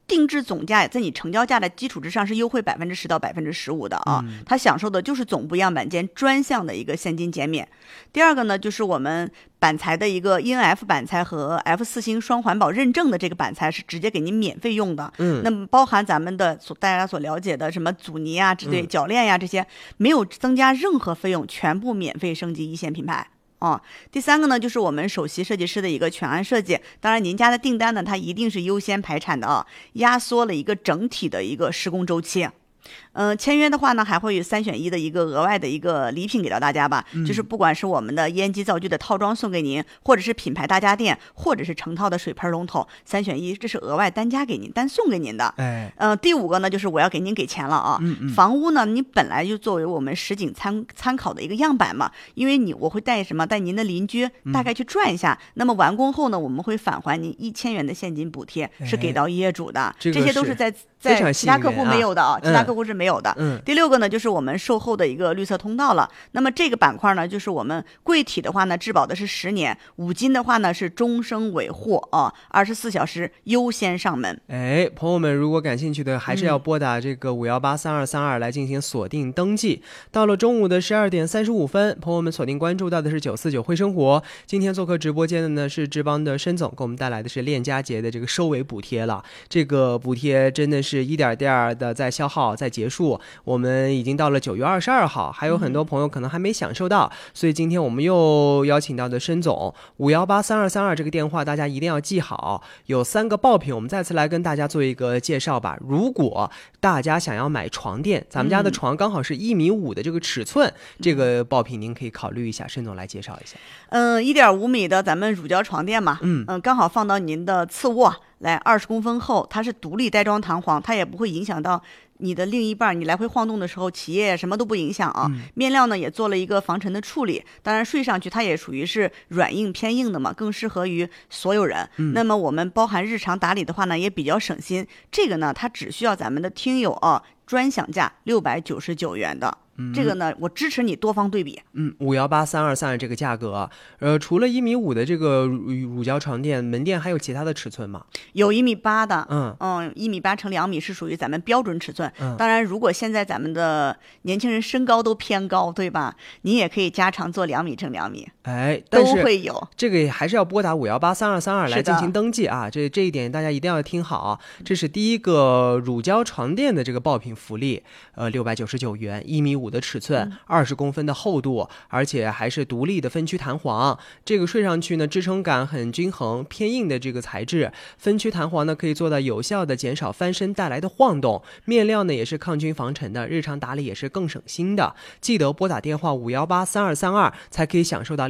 定制总价在你成交价的基础之上是优惠10%到15%的啊，它享受的就是总部样板间专项的一个现金减免。第二个呢，就是我们板材的一个 ENF 板材和 F4星双环保认证的这个板材是直接给您免费用的。那么包含咱们的大家所了解的什么阻尼啊、铰链呀这些，没有增加任何费用，全部免费升级一线品牌。第三个呢，就是我们首席设计师的一个全案设计。当然您家的订单呢，它一定是优先排产的啊，压缩了一个整体的一个施工周期。签约的话呢，还会有3选1的一个额外的一个礼品给到大家吧，就是不管是我们的烟机灶具的套装送给您，或者是品牌大家电，或者是成套的水盆龙头，3选1，这是额外单加给您、单送给您的。第5个呢，就是我要给您给钱了啊。房屋呢，你本来就作为我们实景参考的一个样板嘛，因为我会带您的邻居大概去转一下，那么完工后呢，我们会返还您1000元的现金补贴，是给到业主的。这些都是在其他客户没有的啊，其他客户是没有的。第6个呢，就是我们售后的一个绿色通道了。那么这个板块呢，就是我们柜体的话呢，质保的是10年，5金的话呢是终生维护啊，24小时优先上门。 朋友们如果感兴趣的，还是要拨打这个5183232来进行锁定登记。到了中午的12点35分，朋友们锁定关注到的是949会生活。今天做客直播间的呢是志邦的申总，给我们带来的是链家节的这个收尾补贴了。这个补贴真的是一点点的在消耗，在结束。我们已经到了9月22号，还有很多朋友可能还没享受到，所以今天我们又邀请到的申总5183232这个电话大家一定要记好，有3个爆品，我们再次来跟大家做一个介绍吧。如果大家想要买床垫，咱们家的床刚好是1.5米的这个尺寸，这个爆品您可以考虑一下，申总来介绍一下。 1.5米的咱们乳胶床垫嘛，刚好放到您的次卧来20公分厚，它是独立袋装弹簧，它也不会影响到你的另一半，你来回晃动的时候起夜什么都不影响啊。面料呢也做了一个防尘的处理，当然睡上去它也属于是软硬偏硬的嘛，更适合于所有人。那么我们包含日常打理的话呢也比较省心，这个呢它只需要咱们的听友专享价699元的。这个呢我支持你多方对比。 5183232这个价格，除了1.5米的这个乳胶床垫，门店还有其他的尺寸吗？ 有1.8米的，1.8米乘2米是属于咱们标准尺寸。当然如果现在咱们的年轻人身高都偏高，对吧，你也可以加长做2米乘2米，都会有。这个还是要拨打5183232来进行登记啊，这一点大家一定要听好。这是第一个乳胶床垫的这个爆品福利，699元，1.5米的尺寸，20公分的厚度，而且还是独立的分区弹簧。这个睡上去呢，支撑感很均衡，偏硬的这个材质，分区弹簧呢可以做到有效的减少翻身带来的晃动，面料呢也是抗菌防尘的，日常打理也是更省心的。记得拨打电话5183232才可以享受到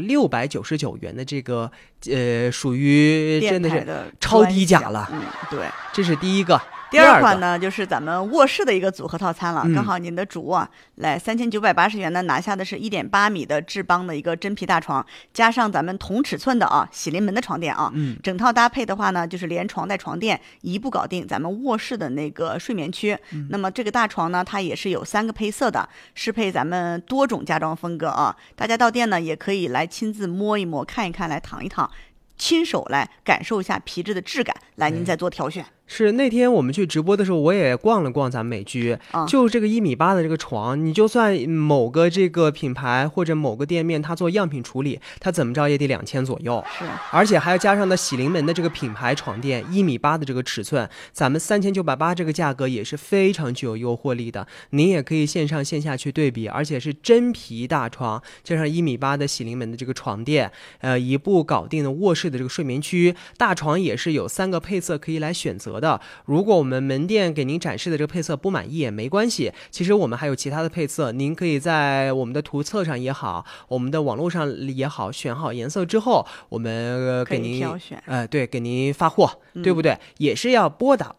699元的这个属于真的是超低价了。 对， 这是第一个。 第二款呢，就是咱们卧室的一个组合套餐了，刚好您的主卧来3980元呢，拿下的是1.8米的志邦的一个真皮大床，加上咱们同尺寸的喜临门的床垫啊，整套搭配的话呢，就是连床带床垫一步搞定咱们卧室的那个睡眠区。那么这个大床呢，它也是有3个配色的，适配咱们多种家装风格啊，大家到店呢也可以来亲自摸一摸、看一看，来躺一躺，亲手来感受一下皮质的质感，来您再做挑选。 是那天我们去直播的时候，我也逛了逛咱们美居，就这个1.8米的这个床，你就算某个这个品牌或者某个店面它做样品处理，它怎么着也得2000左右， 是， 而且还要加上的喜临门的这个品牌床垫，1.8米的这个尺寸，咱们3980这个价格也是非常具有诱惑力的。您也可以线上线下去对比，而且是真皮大床，加上1.8米的喜临门的这个床垫，一步搞定的卧室的这个睡眠区，大床也是有3个配色可以来选择的。如果我们门店给您展示的这个配色不满意也没关系，其实我们还有其他的配色，您可以在我们的图册上也好，我们的网络上也好，选好颜色之后，我们给您挑选， 对，给您发货，对不对？也是要拨打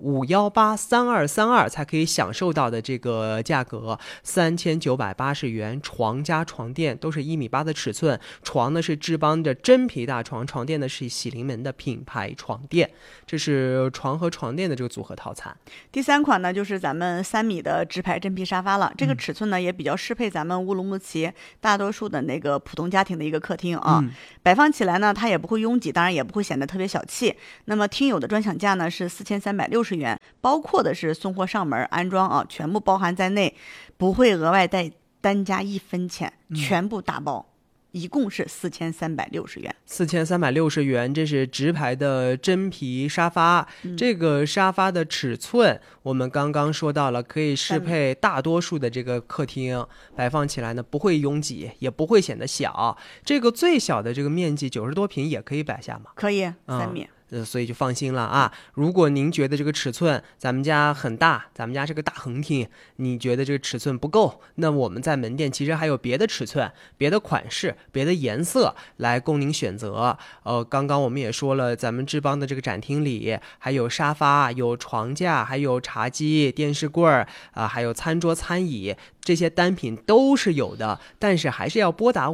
5183232才可以享受到的这个价格，3980元，床加床垫都是1.8米的尺寸，床呢是志邦的真皮大床，床垫呢是喜临门的品牌床垫，这是床和床床垫的这个组合套餐。 第3款呢，就是咱们3米的直排真皮沙发了。这个尺寸呢，也比较适配咱们乌鲁木齐大多数的那个普通家庭的一个客厅啊。摆放起来呢，它也不会拥挤，当然也不会显得特别小气。那么听友的专享价呢是4360元，包括的是送货上门安装啊，全部包含在内，不会额外再单加1分钱，全部打包。一共是4360元 ，4360元，这是直排的真皮沙发。这个沙发的尺寸，我们刚刚说到了，可以适配大多数的这个客厅，摆放起来呢不会拥挤，也不会显得小。这个最小的这个面积90多平也可以摆下吗？ 可以，3米。 所以就放心了啊！如果您觉得这个尺寸咱们家很大，咱们家是个大横厅，你觉得这个尺寸不够，那我们在门店其实还有别的尺寸、别的款式、别的颜色来供您选择。刚刚我们也说了，咱们志邦的这个展厅里还有沙发、有床架、还有茶几、电视柜还有餐桌、餐椅。这些单品都是有的，但是还是要拨打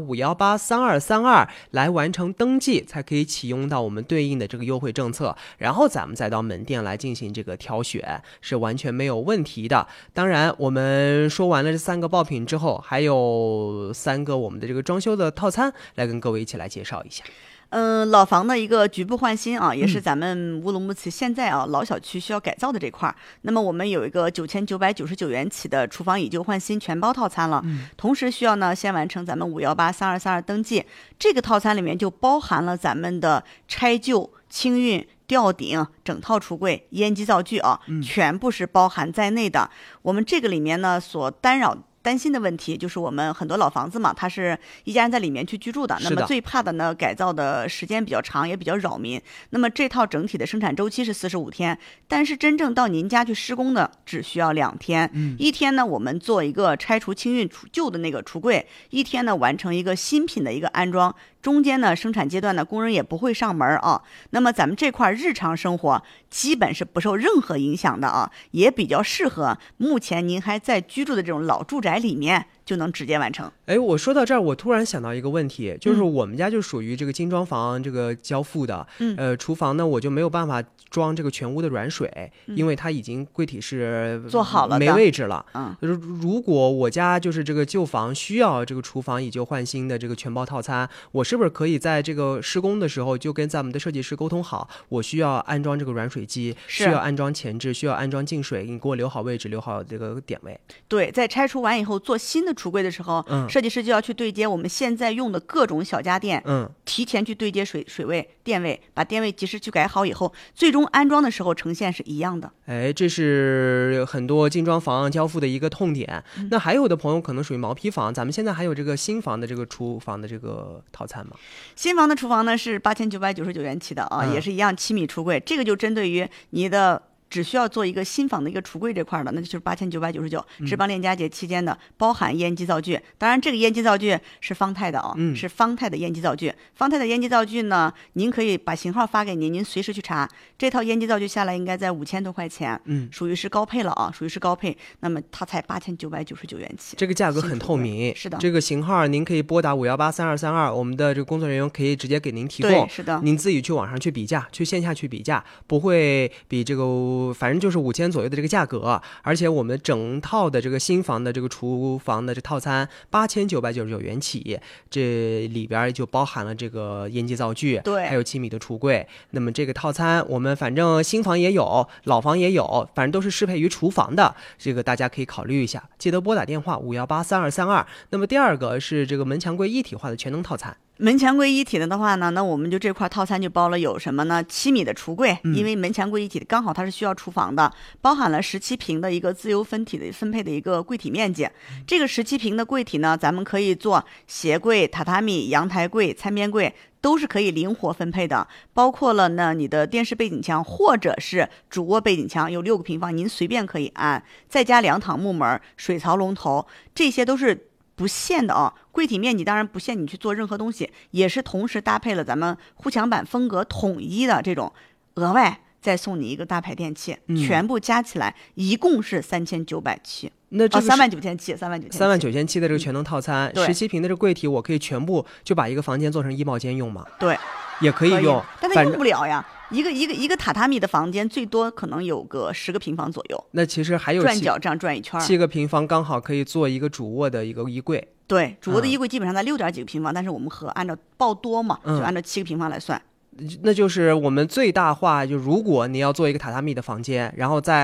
5183232来完成登记，才可以启用到我们对应的这个优惠政策，然后咱们再到门店来进行这个挑选，是完全没有问题的。当然我们说完了这3个爆品之后，还有3个我们的这个装修的套餐来跟各位一起来介绍一下。 老房的一个局部换新啊，也是咱们乌鲁木齐现在老小区需要改造的这块。那么我们有一个9999元起的厨房以旧换新全包套餐了，同时需要呢先完成咱们5183232登记。这个套餐里面就包含了咱们的拆旧、清运、吊顶、整套橱柜、烟机灶具啊，全部是包含在内的。我们这个里面呢所担心的问题就是我们很多老房子嘛，它是一家人在里面去居住的，那么最怕的呢改造的时间比较长，也比较扰民。那么这套整体的生产周期是45天，但是真正到您家去施工的只需要2天。1天呢我们做一个拆除清运旧的那个橱柜，1天呢完成一个新品的一个安装，中间呢生产阶段呢工人也不会上门啊。那么咱们这块日常生活基本是不受任何影响的啊，也比较适合目前您还在居住的这种老住宅里面就能直接完成。 我说到这儿，我突然想到一个问题，就是我们家就属于这个精装房这个交付的，厨房呢我就没有办法装这个全屋的软水，因为它已经柜体是做好了的， 没位置了。如果我家就是这个旧房需要这个厨房以旧换新的这个全包套餐，我是不是可以在这个施工的时候就跟咱们的设计师沟通好，我需要安装这个软水机，需要安装前置，需要安装净水，你给我留好位置，留好这个点位。 对，在拆除完以后做新的橱柜的时候，设计师就要去对接我们现在用的各种小家电，提前去对接水位、电位，把电位及时去改好以后，最终安装的时候呈现是一样的。 这是很多精装房交付的一个痛点。那还有的朋友可能属于毛坯房，咱们现在还有这个新房的这个厨房的这个套餐吗？ 新房的厨房呢是8999元起的啊，也是一样7米橱柜，这个就针对于你的只需要做一个新房的一个橱柜这块的，那就是8999。志邦链家节期间的包含烟机灶具，当然这个烟机灶具是方太的啊，是方太的烟机灶具。方太的烟机灶具呢，您可以把型号发给您，您随时去查。这套烟机灶具下来应该在5000多块钱，属于是高配了啊，属于是高配。那么它才8999元起， 这个价格很透明。 是的， 这个型号您可以拨打5183232，我们的这个工作人员可以直接给您提供。 对，是的， 您自己去网上去比价，去线下去比价，不会比这个。反正就是5000左右的这个价格，而且我们整套的这个新房的这个厨房的这套餐8999元起，这里边就包含了这个烟机灶具， 对， 还有7米的橱柜。那么这个套餐我们反正新房也有，老房也有，反正都是适配于厨房的，这个大家可以考虑一下，记得拨打电话5183232。那么第二个是这个门墙柜一体化的全能套餐。 门墙柜一体的话呢，那我们就这块套餐就包了有什么呢？7米的橱柜，因为门墙柜一体刚好它是需要厨房的，包含了17平的一个自由分配的一个柜体面积。这个17平的柜体呢，咱们可以做鞋柜、榻榻米、阳台柜、餐边柜，都是可以灵活分配的，包括了呢你的电视背景墙或者是主卧背景墙，有6个平方，您随便可以安，再加2趟木门、水槽龙头，这些都是不限的啊。柜体面积当然不限你去做任何东西，也是同时搭配了咱们护墙板风格统一的这种额外再送你一个大排电器，全部加起来一共是3970。 那这个 39000 的这个全能套餐，17平的这个柜体，我可以全部就把一个房间做成衣帽间用吗？ 对， 也可以用， 但它用不了呀。一个榻榻米的房间最多可能有个10个平方左右。 那其实还有转角这样转一圈 ，7个平方刚好可以做一个主卧的一个衣柜。 对，主卧的衣柜基本上在6点几个平方，但是我们按照报多嘛，就按照7个平方来算。 那就是我们最大化，就如果你要做一个榻榻米的房间，然后在